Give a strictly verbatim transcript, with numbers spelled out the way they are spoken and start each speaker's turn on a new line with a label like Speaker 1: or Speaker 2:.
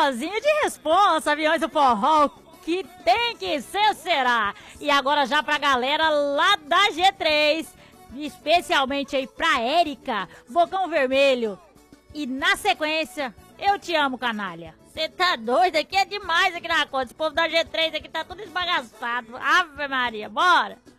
Speaker 1: forrozinho de responsa, aviões do forró, que tem que ser, será. E agora já pra galera lá da G três, especialmente aí pra Érica, Bocão Vermelho. E na sequência, eu te amo, canalha. Você tá doido? Aqui é demais aqui na conta. Esse povo da G três aqui tá tudo esbagaçado. Ave Maria, bora!